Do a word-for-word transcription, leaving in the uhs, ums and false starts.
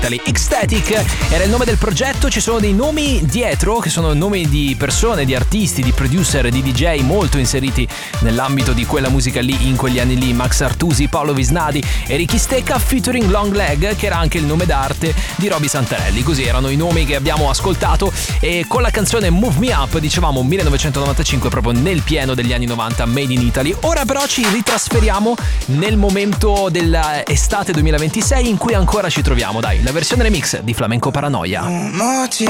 Italy. Ecstatic era il nome del progetto, ci sono dei nomi dietro che sono nomi di persone, di artisti, di producer, di D J molto inseriti nell'ambito di quella musica lì in quegli anni lì. Max Artusi, Paolo Visnadi e Ricky Stecca featuring Long Leg, che era anche il nome d'arte di Roby Santarelli. Così erano i nomi che abbiamo ascoltato, e con la canzone Move Me Up dicevamo millenovecentonovantacinque, proprio nel pieno degli anni novanta, Made in Italy. Ora però ci ritrasferiamo nel momento dell'estate duemilaventisei in cui ancora ci troviamo. Dai, la versione remix di Flamenco Paranoia. Motivo